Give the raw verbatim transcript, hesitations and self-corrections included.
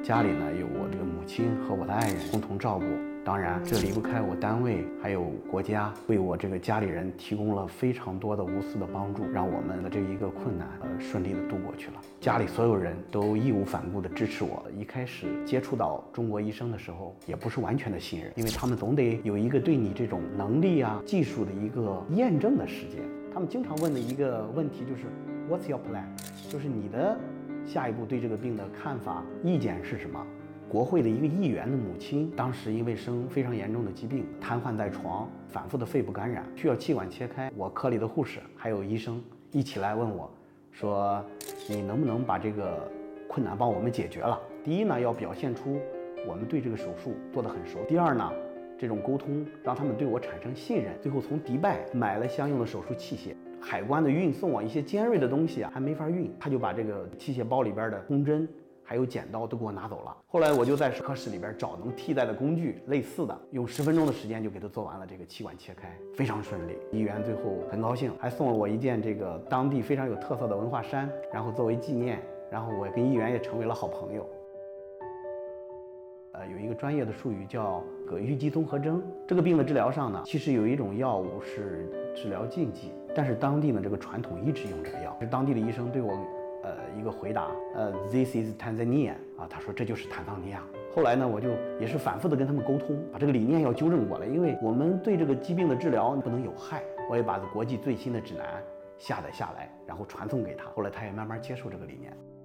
家里呢有我这个母亲和我的爱人共同照顾，当然这离不开我单位还有国家为我这个家里人提供了非常多的无私的帮助，让我们的这一个困难呃顺利的度过去了。家里所有人都义无反顾的支持我。一开始接触到中国医生的时候，也不是完全的信任，因为他们总得有一个对你这种能力啊、技术的一个验证的时间。他们经常问的一个问题就是 What's your plan？ 就是你的下一步对这个病的看法、意见是什么？国会的一个议员的母亲，当时因为生非常严重的疾病，瘫痪在床，反复的肺部感染，需要气管切开。我科里的护士还有医生一起来问我，说你能不能把这个困难帮我们解决了？第一呢，要表现出我们对这个手术做得很熟；第二呢，这种沟通让他们对我产生信任。最后从迪拜买了相应的手术器械。海关的运送啊，一些尖锐的东西啊还没法运，他就把这个器械包里边的通针还有剪刀都给我拿走了。后来我就在科室里边找能替代的工具，类似的，用十分钟的时间就给他做完了这个气管切开，非常顺利。医院最后很高兴，还送了我一件这个当地非常有特色的文化衫，然后作为纪念。然后我跟议员也成为了好朋友。呃，有一个专业的术语叫葛玉肌综合征。这个病的治疗上呢，其实有一种药物是治疗禁忌，但是当地呢这个传统一直用这个药。是当地的医生对我呃一个回答，呃 This is Tanzania 啊，他说这就是坦桑尼亚。后来呢，我就也是反复的跟他们沟通，把这个理念要纠正过来，因为我们对这个疾病的治疗不能有害。我也把国际最新的指南下载下来，然后传送给他。后来他也慢慢接受这个理念。